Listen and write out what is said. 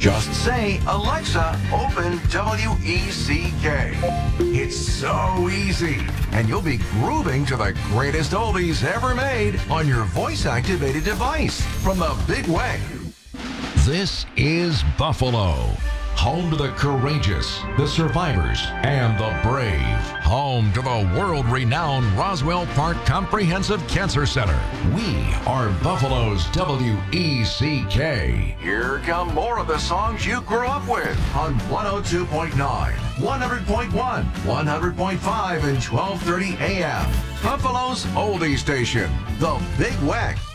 Just say, Alexa, open WECK. It's so easy, and you'll be grooving to the greatest oldies ever made on your voice-activated device from the Big Way. This is Buffalo, home to the courageous, the survivors, and the brave. Home to the world-renowned Roswell Park Comprehensive Cancer Center. We are Buffalo's WECK. Here come more of the songs you grew up with on 102.9, 100.1, 100.5, and 1230 AM. Buffalo's oldie station, the Big Weck.